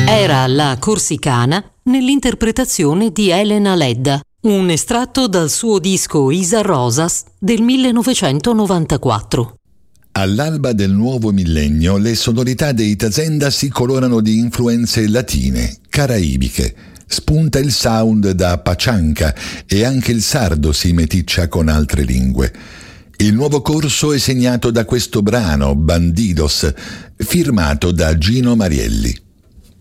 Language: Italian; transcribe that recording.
Era La Corsicana nell'interpretazione di Elena Ledda, un estratto dal suo disco Isa Rosas del 1994. All'alba del nuovo millennio le sonorità dei Tazenda si colorano di influenze latine, caraibiche. Spunta il sound da Pachanca e anche il sardo si meticcia con altre lingue. Il nuovo corso è segnato da questo brano, Bandidos, firmato da Gino Marielli.